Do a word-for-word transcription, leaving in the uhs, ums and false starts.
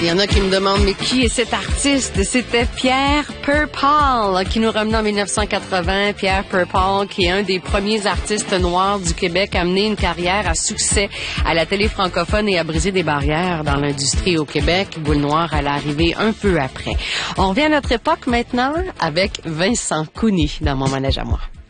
Il y en a qui me demandent, mais qui est cet artiste? C'était Pierre Purple, qui nous revenait en dix-neuf cent quatre-vingts. Pierre Purple, qui est un des premiers artistes noirs du Québec à mener une carrière à succès à la télé francophone et à briser des barrières dans l'industrie au Québec. Boule Noire, elle est arrivée un peu après. On revient à notre époque maintenant avec Vincent Cooney dans Mon manège à moi.